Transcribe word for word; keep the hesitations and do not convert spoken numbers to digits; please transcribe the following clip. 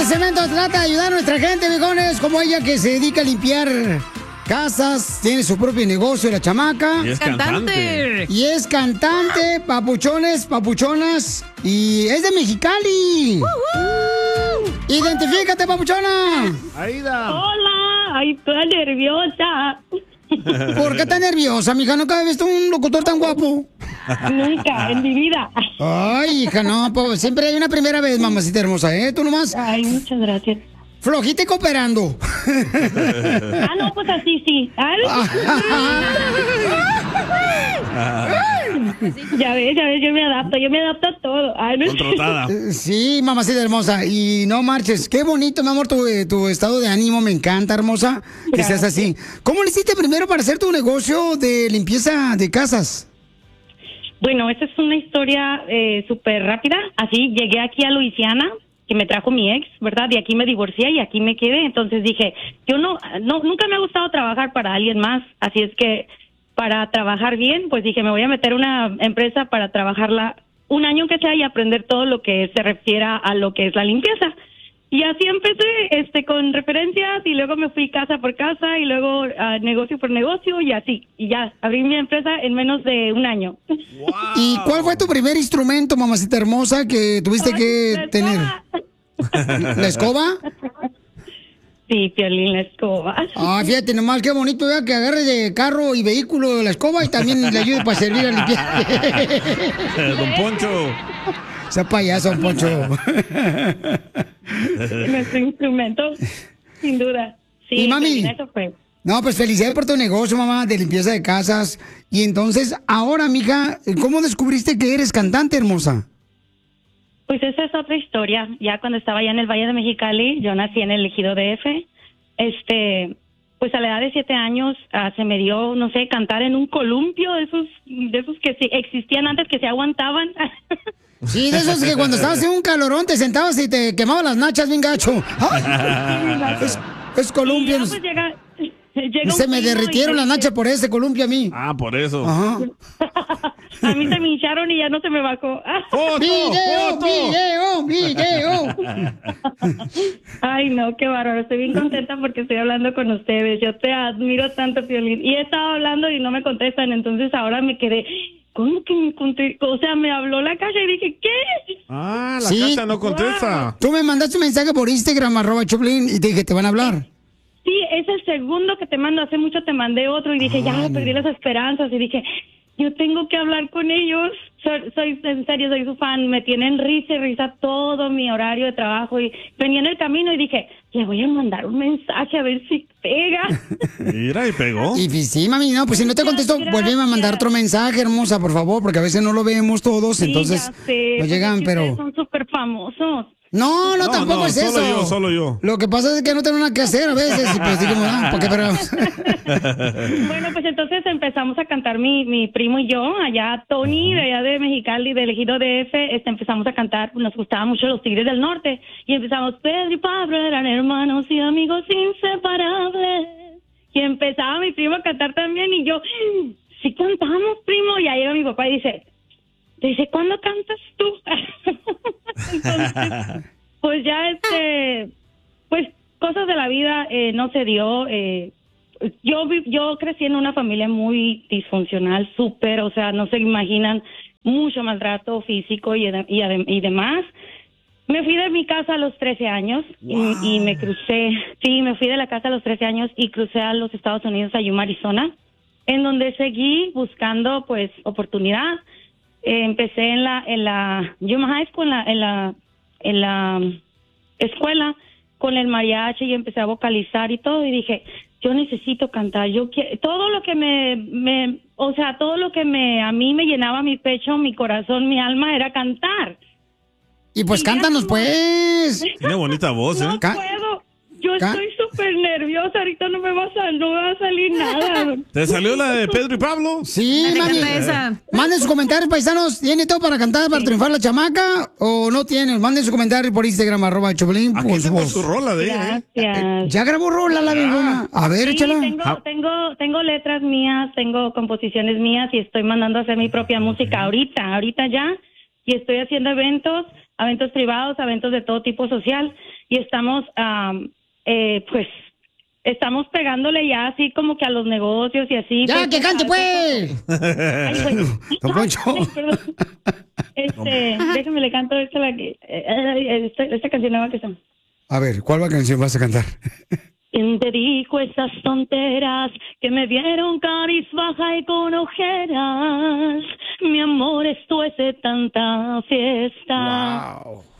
Este cemento trata de ayudar a nuestra gente, viejones, como ella que se dedica a limpiar casas, tiene su propio negocio, la chamaca. Y es cantante. Y es cantante, papuchones, papuchonas. Y es de Mexicali. Uh-huh. Identifícate, papuchona. Aida. Hola, ay, estoy nerviosa. ¿Por qué tan nerviosa, mija? ¿Nunca has visto un locutor tan guapo? Nunca, en mi vida. Ay, hija, no, pues siempre hay una primera vez, mamacita hermosa, ¿eh? Tú nomás. Ay, muchas gracias. Flojita y cooperando. Ah, no, pues así sí. Ay. Ya ves, ya ves, yo me adapto, yo me adapto a todo. Ay, no. Contratada. Sí, mamacita hermosa. Y no marches. Qué bonito, mi amor, tu, tu estado de ánimo. Me encanta, hermosa, que Gracias. seas así. ¿Cómo le hiciste primero para hacer tu negocio de limpieza de casas? Bueno, esta es una historia eh, súper rápida. Así llegué aquí a Luisiana, que me trajo mi ex, ¿verdad? De aquí me divorcié y aquí me quedé. Entonces dije, yo no, no, nunca me ha gustado trabajar para alguien más. Así es que para trabajar bien, pues dije, me voy a meter a una empresa para trabajarla un año que sea y aprender todo lo que se refiera a lo que es la limpieza. Y así empecé, este, con referencias, y luego me fui casa por casa, y luego uh, negocio por negocio, y así. Y ya, abrí mi empresa en menos de un año. Wow. ¿Y cuál fue tu primer instrumento, mamacita hermosa, que tuviste Ay, que la tener? escoba. ¿La escoba? Sí, Piolín, la escoba. Ah, fíjate nomás, qué bonito ya que agarre de carro y vehículo la escoba y también le ayude para servir a limpiar. Don Poncho. Sea payaso, don Poncho. Nuestro instrumento, sin duda. Sí, Y mami, Piolín, eso fue. no, pues felicidades por tu negocio, mamá, de limpieza de casas. Y entonces, ahora, mija, ¿cómo descubriste que eres cantante, hermosa? Pues esa es otra historia. Ya cuando estaba allá en el Valle de Mexicali, yo nací en el Ejido D F. Este, pues a la edad de siete años uh, se me dio, no sé, cantar en un columpio de esos, de esos que sí existían antes, que se aguantaban. Sí, de esos que cuando estabas en un calorón te sentabas y te quemaban las nachas bien gacho. ¡Ay! Es, es columpio. Y ya, pues, llega, llega Se un me primo derritieron y las me nachas por ese columpio a mí. Ah, por eso. Ajá. A mí se me hincharon y ya no se me bajó. ¡Foto! ¡Video, ¡Foto! video, video! Ay, no, qué bárbaro. Estoy bien contenta porque estoy hablando con ustedes. Yo te admiro tanto, Piolín. Y he estado hablando y no me contestan, entonces ahora me quedé... ¿Cómo que me contestó? O sea, me habló la caja y dije, ¿qué? Ah, la Sí. casa no contesta. Tú me mandaste un mensaje por Instagram, arroba Choplin, y te dije, te van a hablar. Sí, es el segundo que te mando. Hace mucho te mandé otro y dije, Ay, ya no. perdí las esperanzas. Y dije, yo tengo que hablar con ellos. Soy, soy, en serio, soy su fan. Me tienen risa y risa todo mi horario de trabajo. Y venía en el camino y dije, le voy a mandar un mensaje a ver si pega. Mira, y pegó. Y pues, sí, mami, no, pues si no te contesto, Gracias. vuélveme a mandar otro mensaje, hermosa, por favor, porque a veces no lo vemos todos, Sí, entonces ya sé, no porque llegan, ustedes pero... son súper famosos. No, no, No, tampoco no, es solo eso. yo, solo yo. Lo que pasa es que no tengo nada que hacer a veces, y pues digo, ah, ¿por qué? Pero... Bueno, pues entonces empezamos a cantar mi, mi primo y yo, allá Tony, de allá de Mexicali, del Ejido D F, este, empezamos a cantar, nos gustaban mucho los Tigres del Norte, y empezamos, Pedro y Pablo eran hermanos y amigos inseparables, y empezaba mi primo a cantar también, y yo, sí cantamos, primo, y ahí llega mi papá y dice, dice, ¿cuándo cantas tú? Entonces, pues ya este, pues cosas de la vida eh, no se dio, eh, yo vi- yo crecí en una familia muy disfuncional, súper, o sea, no se imaginan, mucho maltrato físico y, de- y, adem- y demás. Me fui de mi casa a los trece años y, y me crucé, sí, me fui de la casa a los trece años y crucé a los Estados Unidos, a Yuma, Arizona, en donde seguí buscando, pues, oportunidad. Eh, empecé en la en la Yuma High School, en la, en la, en la um, escuela, con el mariachi y empecé a vocalizar y todo, y dije, yo necesito cantar, yo quiero, todo lo que me, me, o sea, todo lo que me, a mí me llenaba mi pecho, mi corazón, mi alma, era cantar. Y pues Y ya cántanos, como- pues. Tiene bonita voz, ¿eh? No Ca- puedo, yo ca- estoy súper nerviosa, ahorita no me va a, sal- no me va a salir nada. ¿Te salió la de Pedro y Pablo? Sí, Dale, mami. canta esa. Manden sus comentarios, paisanos. ¿Tiene todo para cantar, para triunfar la chamaca? ¿O no tiene? Manden sus comentarios por Instagram, arroba Choplin. Aquí con su tengo voz. su rola de ella, ¿eh? Gracias. Ya grabó rola la bebona. A ver, Sí, échala. tengo, tengo, tengo letras mías, tengo composiciones mías y estoy mandando a hacer mi propia música ahorita, ahorita ya. Y estoy haciendo eventos, eventos privados, eventos de todo tipo social. y estamos, um, eh, pues, estamos pegándole ya así como que a los negocios y así. ¡Ya, pues, que cante, pues! Ay, pues. Don Poncho. Ay, perdón. Este, déjame le canto esta, la que, eh, esta, esta canción nueva que está. A ver, ¿cuál canción vas a cantar? ¿Quién te dijo esas tonteras que me vieron cabizbaja y con ojeras? Mi amor, esto es de tanta fiesta. Wow.